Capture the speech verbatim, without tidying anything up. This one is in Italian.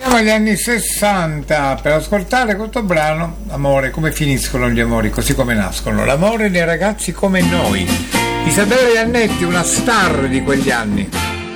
Siamo agli anni sessanta per ascoltare questo brano. Amore, come finiscono gli amori, così come nascono. L'amore dei ragazzi come noi. Isabella Iannetti, una star di quegli anni.